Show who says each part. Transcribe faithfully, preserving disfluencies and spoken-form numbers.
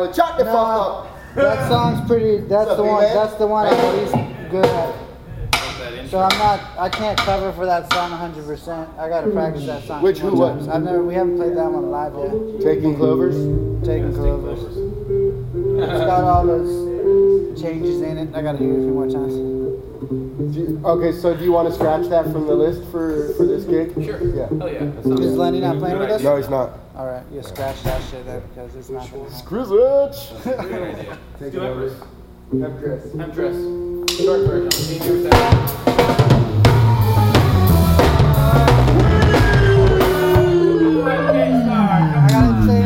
Speaker 1: Well, shut the
Speaker 2: No,
Speaker 1: fuck up.
Speaker 2: that song's pretty. That's the one. That's the one I'm least good at. So I'm not. I can't cover for that song one hundred percent. I gotta practice that song.
Speaker 1: Which who
Speaker 2: more
Speaker 1: what?
Speaker 2: times. I've never. We haven't played that one live yet.
Speaker 1: Taking Clovers.
Speaker 2: Taking Clovers. It's got all those changes in it. I gotta hear it a few more times.
Speaker 1: Do you, okay, so do you want to scratch that from the list for, for this gig?
Speaker 3: Sure.
Speaker 1: Yeah.
Speaker 3: Hell yeah. That sounds
Speaker 2: Is Lenny not playing with us?
Speaker 1: No, he's not.
Speaker 2: All right, you scratch that shit then because it's not gonna happen.
Speaker 1: Scrizich!
Speaker 3: Good idea.
Speaker 1: Take
Speaker 3: Do
Speaker 1: it
Speaker 3: it
Speaker 1: over.
Speaker 3: first.
Speaker 1: Have Chris.
Speaker 3: I'm dressed. Short version. See you with that.